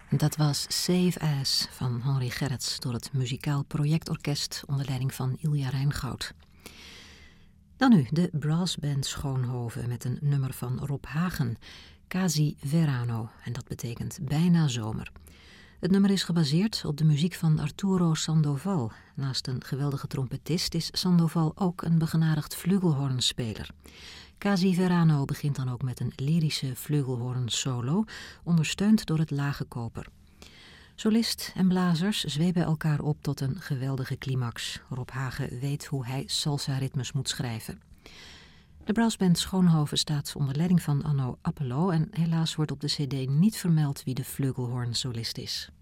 Dat was Save As van Henry Gerrits door het Muzikaal Projectorkest onder leiding van Ilja Rijngoud. Dan nu de brassband Schoonhoven met een nummer van Rob Hagen, Quasi Verano, en dat betekent bijna zomer. Het nummer is gebaseerd op de muziek van Arturo Sandoval. Naast een geweldige trompetist is Sandoval ook een begenadigd flugelhornspeler. Quasi Verano begint dan ook met een lyrische flugelhorn-solo, ondersteund door het lage koper. Solist en blazers zwepen elkaar op tot een geweldige climax. Rob Hagen weet hoe hij salsa-ritmes moet schrijven. De brassband Schoonhoven staat onder leiding van Anno Appelo en helaas wordt op de cd niet vermeld wie de flugelhorn-solist is.